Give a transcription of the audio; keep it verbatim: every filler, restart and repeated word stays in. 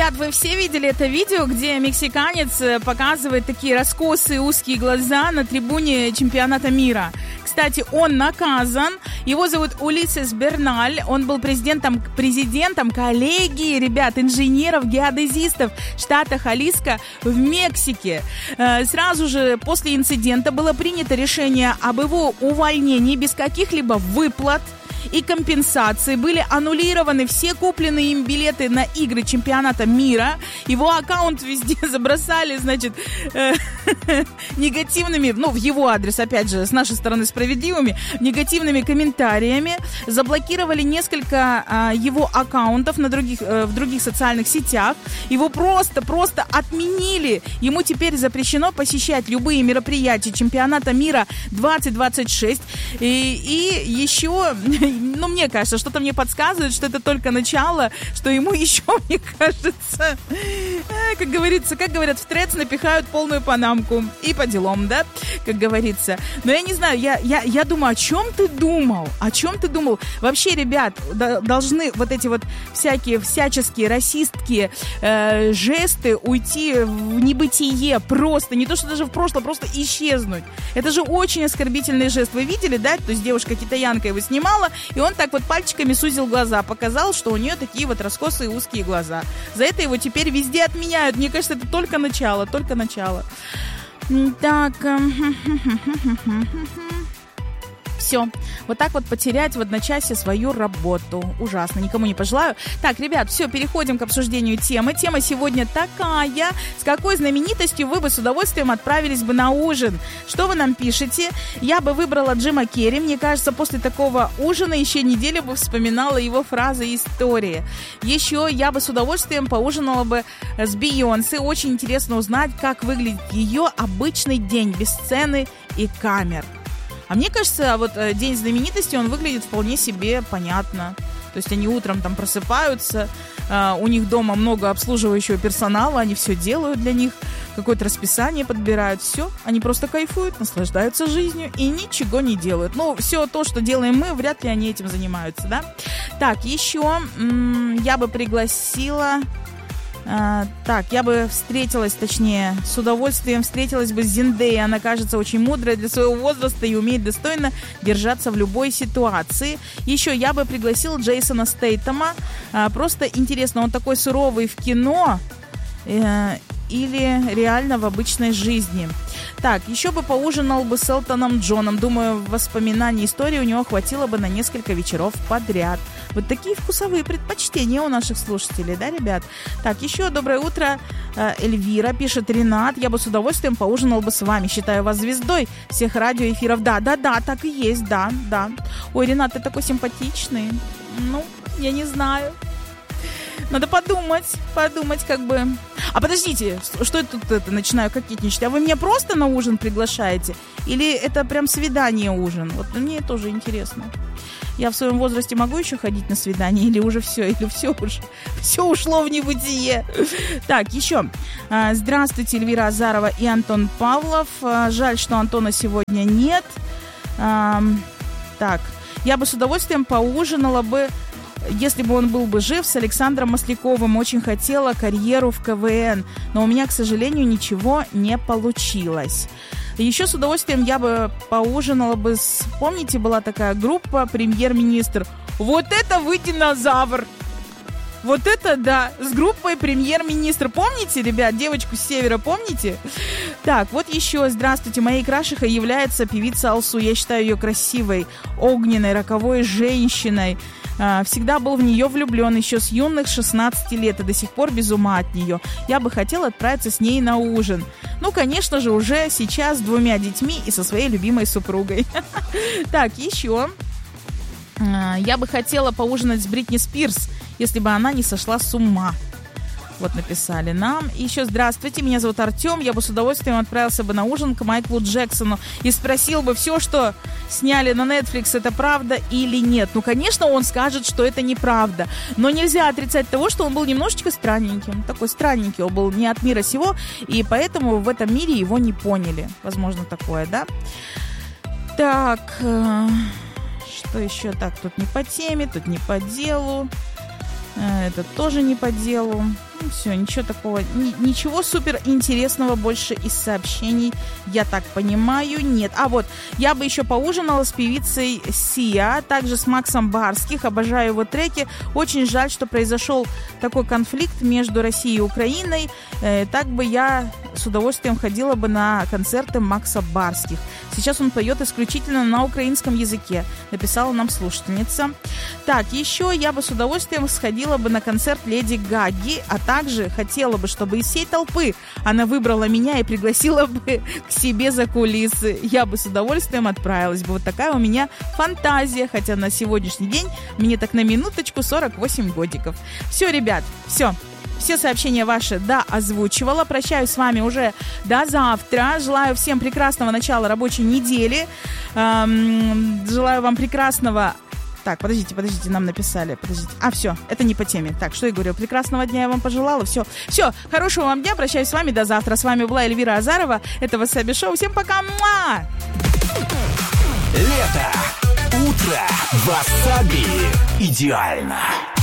Ребят, вы все видели это видео, где мексиканец показывает такие раскосые узкие глаза на трибуне чемпионата мира? Кстати, он наказан. Его зовут Улисес Берналь. Он был президентом, президентом коллегии, ребят, инженеров, геодезистов штата Халиско в Мексике. Сразу же после инцидента было принято решение об его увольнении без каких-либо выплат и компенсации. Были аннулированы все купленные им билеты на игры чемпионата мира. Его аккаунт везде забросали, значит, э, негативными, ну, в его адрес, опять же, с нашей стороны справедливыми, негативными комментариями. Заблокировали несколько э, его аккаунтов на других, э, в других социальных сетях. Его просто-просто отменили. Ему теперь запрещено посещать любые мероприятия чемпионата мира двадцать двадцать шесть. И, и еще... Ну, мне кажется, что-то мне подсказывает, что это только начало, что ему еще, мне кажется, как говорится, как говорят, в трец напихают полную панамку. И по делам, да, как говорится. Но я не знаю, я, я, я думаю, о чем ты думал? О чем ты думал? Вообще, ребят, должны вот эти вот всякие, всяческие расистские э, жесты уйти в небытие просто. Не то, что даже в прошлое, просто исчезнуть. Это же очень оскорбительный жест. Вы видели, да? То есть девушка-китаянка его снимала, и он так вот пальчиками сузил глаза, показал, что у нее такие вот раскосые узкие глаза. За это его теперь везде отменяют. Мне кажется, это только начало, только начало. Так. Все. Вот так вот потерять в одночасье свою работу. Ужасно. Никому не пожелаю. Так, ребят, все, переходим к обсуждению темы. Тема сегодня такая. С какой знаменитостью вы бы с удовольствием отправились бы на ужин? Что вы нам пишете? Я бы выбрала Джима Керри. Мне кажется, после такого ужина еще неделю бы вспоминала его фразы и истории. Еще я бы с удовольствием поужинала бы с Бейонсе. Очень интересно узнать, как выглядит ее обычный день без сцены и камер. А мне кажется, вот День знаменитости, он выглядит вполне себе понятно. То есть они утром там просыпаются, э, у них дома много обслуживающего персонала, они все делают для них, какое-то расписание подбирают, все. Они просто кайфуют, наслаждаются жизнью и ничего не делают. Ну, все то, что делаем мы, вряд ли они этим занимаются, да? Так, еще м- я бы пригласила... А, так, я бы встретилась, точнее, с удовольствием встретилась бы с Зендеей. Она кажется очень мудрой для своего возраста и умеет достойно держаться в любой ситуации. Еще я бы пригласила Джейсона Стейтема. А, просто интересно, он такой суровый в кино э, или реально в обычной жизни? Так, еще бы поужинал бы с Элтоном Джоном. Думаю, воспоминаний истории у него хватило бы на несколько вечеров подряд. Вот такие вкусовые предпочтения у наших слушателей, да, ребят? Так, еще доброе утро. Эльвира пишет: Ренат, я бы с удовольствием поужинал бы с вами. Считаю вас звездой всех радиоэфиров. Да, да, да, так и есть, да, да. Ой, Ренат, ты такой симпатичный. Ну, я не знаю. Надо подумать, подумать как бы... А подождите, что я тут это, начинаю кокетничать? А вы меня просто на ужин приглашаете? Или это прям свидание ужин? Вот мне тоже интересно. Я в своем возрасте могу еще ходить на свидание? Или уже все? Или все уже? Все ушло в небытие? Так, еще. Здравствуйте, Эльвира Азарова и Антон Павлов. Жаль, что Антона сегодня нет. Так, я бы с удовольствием поужинала бы, если бы он был бы жив, с Александром Масляковым. Очень хотела карьеру в ка вэ эн, но у меня, к сожалению, ничего не получилось. Еще с удовольствием я бы поужинала бы с... Помните, была такая группа «Премьер-министр»? Вот это вы динозавр! Вот это да! С группой «Премьер-министр». Помните, ребят, девочку с севера, помните? Так, вот еще. Здравствуйте, моей крашихой является певица Алсу. Я считаю ее красивой, огненной, роковой женщиной. Всегда был в нее влюблен еще с юных шестнадцати лет и до сих пор без ума от нее. Я бы хотела отправиться с ней на ужин. Ну, конечно же, уже сейчас с двумя детьми и со своей любимой супругой. Так, еще. Я бы хотела поужинать с Бритни Спирс, если бы она не сошла с ума. Вот написали нам. И еще: здравствуйте, меня зовут Артем. Я бы с удовольствием отправился бы на ужин к Майклу Джексону и спросил бы, все, что сняли на Netflix, это правда или нет. Ну, конечно, он скажет, что это неправда. Но нельзя отрицать того, что он был немножечко странненьким. Такой странненький он был, не от мира сего. И поэтому в этом мире его не поняли. Возможно, такое, да? Так, что еще? Так, тут не по теме, тут не по делу. Это тоже не по делу. Все, ничего такого, ни, ничего супер интересного больше из сообщений, я так понимаю, нет. А вот, я бы еще поужинала с певицей Сиа, также с Максом Барских, обожаю его треки. Очень жаль, что произошел такой конфликт между Россией и Украиной. Э, так бы я с удовольствием ходила бы на концерты Макса Барских. Сейчас он поет исключительно на украинском языке, написала нам слушательница. Так, еще я бы с удовольствием сходила бы на концерт Леди Гаги, а также хотела бы, чтобы из всей толпы она выбрала меня и пригласила бы к себе за кулисы. Я бы с удовольствием отправилась бы. Вот такая у меня фантазия, хотя на сегодняшний день мне так на минуточку сорок восемь годиков. Все, ребят, все. Все сообщения ваши, да, озвучивала. Прощаюсь с вами уже до завтра. Желаю всем прекрасного начала рабочей недели. Эм, желаю вам прекрасного... Так, подождите, подождите, нам написали. Подождите. А, все, это не по теме. Так, что я говорю? Прекрасного дня я вам пожелала. Все, все, хорошего вам дня. Прощаюсь с вами до завтра. С вами была Эльвира Азарова. Это Васаби Шоу. Всем пока. Муа! Лето. Утро. Васаби. Идеально.